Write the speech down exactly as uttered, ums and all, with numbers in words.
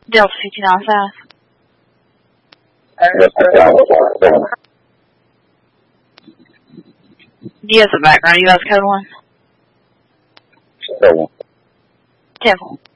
Delta fifty-nine South. Yes, the background. U S code one. Seven. Temple.